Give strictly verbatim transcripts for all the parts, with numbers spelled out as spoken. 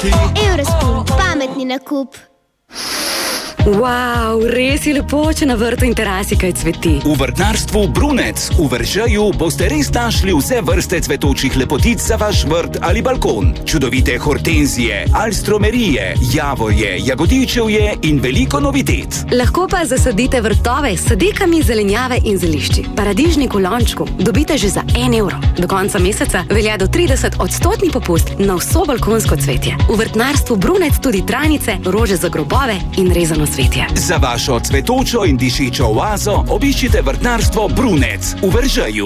Eurospin, pametni nakup. Wow, res je lepo, če na vrtu in terasi kaj cveti. V vrtnarstvu Brunec v Veržeju boste res našli vse vrste cvetočih lepotic za vaš vrt ali balkon. Čudovite hortenzije, alstromerije, javorje, jagodičevje in veliko novitet. Lahko pa zasadite vrtove s sadikami zelenjave in zelišči. Paradižnik v lončku dobite že za en evro. Do konca meseca velja do trideset odstotni popust na vso balkonsko cvetje. V vrtnarstvu Brunec tudi trajnice, rože za grobove in rezano svetje. Za vašo cvetočo in dišečo oazo obiščite vrtnarstvo Brunec v Veržeju.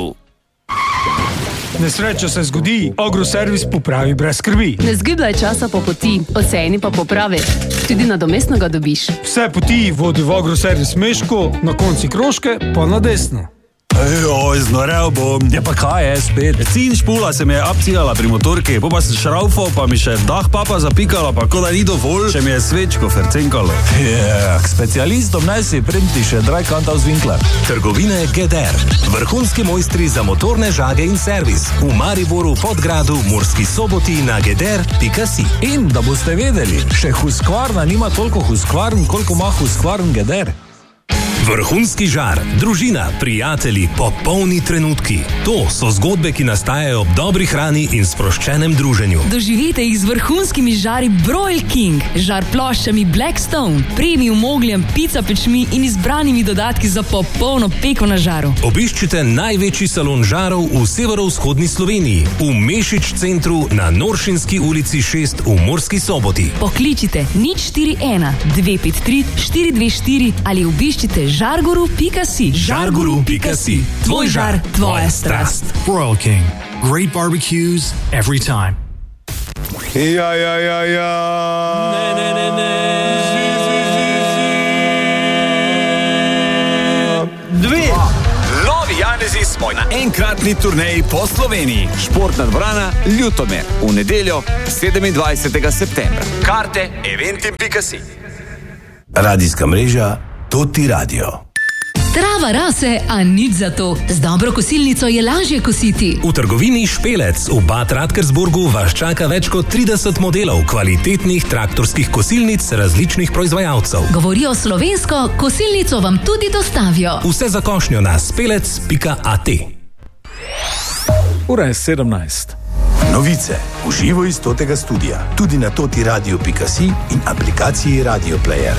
Nesreča se zgodi, Agroservis popravi brez skrbi. Ne zgibljaj časa po poti, oceni pa popravi. Tudi nadomestno ga dobiš. Vse poti vodi v Agroservis Meško, na konci krožke pa na desno. Oj, znorel bom. Ja pa kaj je spet? Cin špula se mi je apcigala pri motorki, pa pa sem šraufal, pa mi še dah papa zapikala, pa ko da ni dovolj, še mi je svečko fercenkalo. Ja, k specialistom naj si primti še Dreikantal z Winkler. Trgovine Geder. Vrhunski mojstri za motorne žage in servis. V Mariboru, Podgradu, Murski Soboti na geder pika si. In da boste vedeli, še Husqvarna nima toliko Husqvarn, koliko ima Husqvarn Geder. Vrhunski žar, družina, prijatelji, popolni trenutki. To so zgodbe, ki nastajajo ob dobri hrani in sproščenem druženju. Doživite jih z vrhunskimi žari Broil King, žar ploščami Blackstone, premium ogljem, pizza pečmi in izbranimi dodatki za popolno peko na žaru. Obiščite največji salon žarov v severovzhodni Sloveniji, v Mešič centru na Noršinski ulici šest v Murski Soboti. Pokličite nič štiri ena dve pet tri štiri dve štiri ali obiščite žarguru pika si. žarguru pika si. Tvoj žar, tvoja strast. Broil King. Great barbecues every time. Ja, ja, ja, ja. Ne, ne, ne, ne. Zi, zi, zi, zi. Dve. Novi Janezi smo na enkratni turneji po Sloveniji. Športna dvorana Ljutomer. V nedeljo sedemindvajsetega septembra. Karte eventim pika si. Radijska mreža Toti Radio. Trava rase, a nič za to. Z dobro kosilnico je lažje kositi. V trgovini Špelec v Bad Radkersburgu vas čaka več kot trideset modelov kvalitetnih traktorskih kosilnic različnih proizvajalcev. Govorijo slovensko, kosilnico vam tudi dostavijo. Vse za košnjo na spelec pika at. Ura je sedemnajst. Novice v živo iz Totega studia, tudi na toti radio pika si in aplikaciji Radio Player.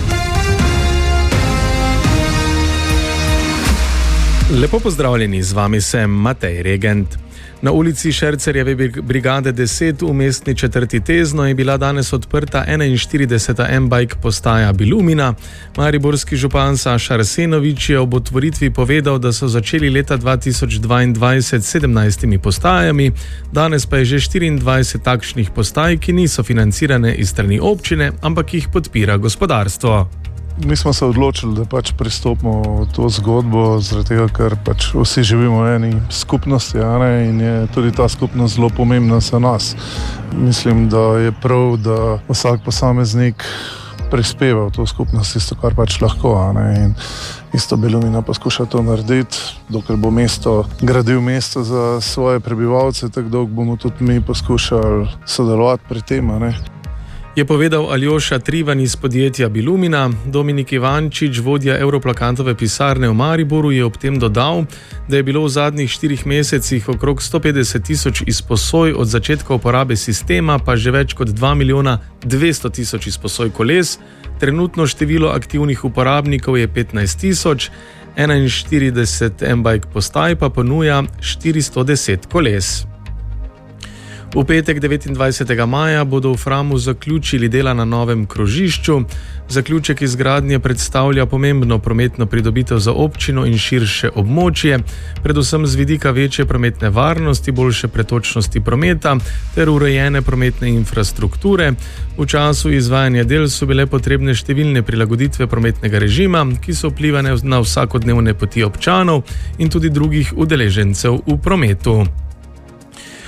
Lepo pozdravljeni, z vami sem Matej Regent. Na ulici Šercerjeve brigade deset v mestni četrti Tezno je bila danes odprta enainštirideseta M-Bike postaja Bilumina. Mariborski župan Saša Arsenovič je ob otvoritvi povedal, da so začeli leta dva tisoč dvaindvajset s sedemnajstimi postajami, danes pa je že štiriindvajset takšnih postaj, ki niso financirane iz strani občine, ampak jih podpira gospodarstvo. Mi smo se odločili, da pač pristopimo v to zgodbo, zaradi tega, ker pač vsi živimo v eni skupnosti, a ne, in je tudi ta skupnost zelo pomembna za nas. Mislim, da je prav, da vsak posameznik prispeva v to skupnost isto, kar pač lahko, a ne, in isto Bilumina poskuša to narediti, dokler bo mesto gradil mesto za svoje prebivalce, tako dolgo bomo tudi mi poskušali sodelovati pri tem, a ne. Je povedal Aljoša Trivan iz podjetja Bilumina. Dominik Ivančič, vodja Europlakantove pisarne v Mariboru, je ob tem dodal, da je bilo v zadnjih štirih mesecih okrog sto petdeset tisoč izposoj, od začetka uporabe sistema pa že več kot dva milijona dvesto tisoč izposoj koles. Trenutno število aktivnih uporabnikov je petnajst tisoč, enainštirideset M-Bike postaj pa ponuja štiristo deset koles. V petek devetindvajsetega maja bodo v Framu zaključili dela na novem krožišču. Zaključek izgradnje predstavlja pomembno prometno pridobitev za občino in širše območje, predvsem z vidika večje prometne varnosti, boljše pretočnosti prometa ter urejene prometne infrastrukture. V času izvajanja del so bile potrebne številne prilagoditve prometnega režima, ki so vplivane na vsakodnevne poti občanov in tudi drugih udeležencev v prometu.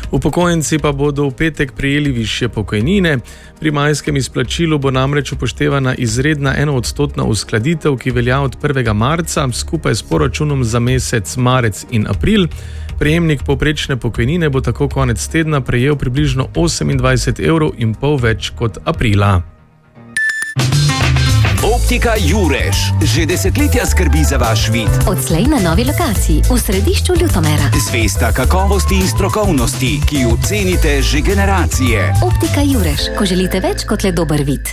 Upokojenci pa bodo v petek prejeli višje pokojnine. Pri majskem izplačilu bo namreč upoštevana izredna enoodstotna uskladitev, ki velja od prvega marca skupaj s poračunom za mesec marec in april. Prejemnik povprečne pokojnine bo tako konec tedna prejel približno osemindvajset evrov in pol več kot aprila. Optika Jurež že desetletja skrbi za vaš vid. Odslej na novi lokaciji v središču Ljutomera. Zvesta kakovosti in strokovnosti, ki jo cenite že generacije. Optika Jurež, ko želite več kot le dober vid.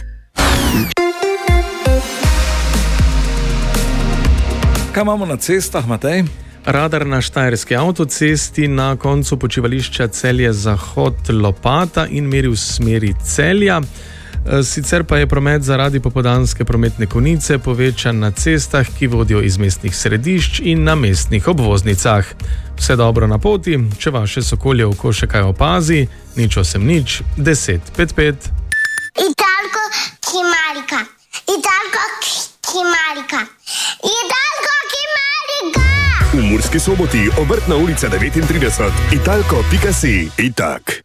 Kaj imamo na cestah, Matej? Radar na štajerski avtocesti na koncu počivališča Celje-Zahod Lopata in meri v smeri Celja. Sicer pa je promet zaradi popoldanske prometne konice povečan na cestah, ki vodijo iz mestnih središč in na mestnih obvoznicah. Vse dobro na poti, če vaše sokolje oko še kaj opazi, nič osem nič, deset pet pet. Italko Kimarika, Italko Kimarika, Italko Kimarika. V Murski Soboti, Obrtna ulica devetintrideset, italko pika si, itak.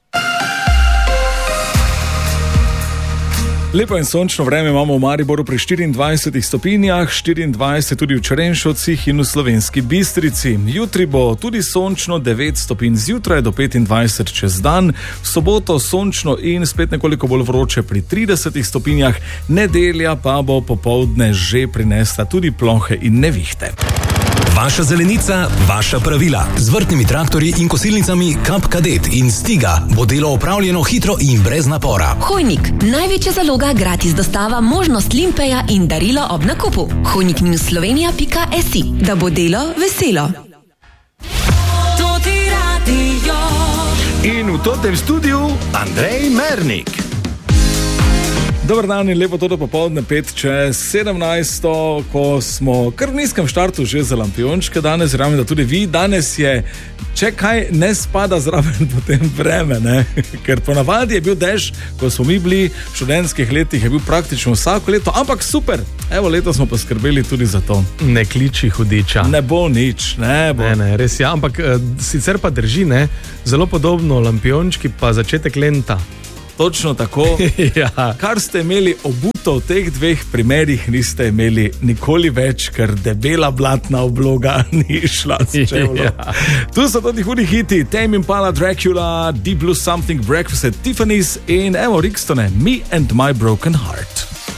Lepo in sončno vreme imamo v Mariboru pri štiriindvajsetih stopinjah, štiriindvajset tudi v Črenšovcih in v Slovenski Bistrici. Jutri bo tudi sončno, devet stopinj zjutraj do petindvajset čez dan, v soboto sončno in spet nekoliko bolj vroče pri tridesetih stopinjah, nedelja pa bo popoldne že prinesla tudi plohe in nevihte. Vaša zelenica, vaša pravila. Z vrtnimi traktorji in kosilnicami Kap Kadet in Stiga bo delo opravljeno hitro in brez napora. Hojnik, največja zaloga, gratis dostava, možnost limpeja in darilo ob nakupu. hojnik slovenija pika si, da bo delo veselo. In v totem studiu Andrej Mernik. Dobar dan in lepo to do popoldne pet čez sedemnajsto, ko smo kar v nizkem štartu že za lampiončke danes, verjamem, da tudi vi. Danes je, če kaj ne spada zraven potem vreme, ne? Ker ponavadi je bil dež, ko smo mi bili v študentskih letih, je bil praktično vsako leto, ampak super, evo leto smo poskrbeli tudi za to. Ne kliči hudiča. Ne bo nič, ne bo. Ne, ne, res ja, ampak uh, sicer pa drži, ne, zelo podobno lampiončki pa začetek lenta. Točno tako. Ja. Kar ste imeli obuto v teh dveh primerih, niste imeli nikoli več, ker debela blatna obloga ni šla s čevljem. Ja. Tu so tudi hudi hiti, Tame Impala, Dracula, Deep Blue Something, Breakfast at Tiffany's in evo Rikstone, Me and My Broken Heart.